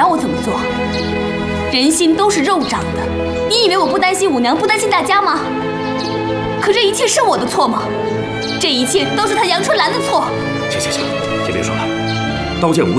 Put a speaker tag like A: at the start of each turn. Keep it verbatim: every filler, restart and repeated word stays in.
A: 让我怎么做？人心都是肉长的，你以为我不担心五娘，不担心大家吗？可这一切是我的错吗？这一切都是他杨春兰的错。
B: 行行行，先别说了。刀剑无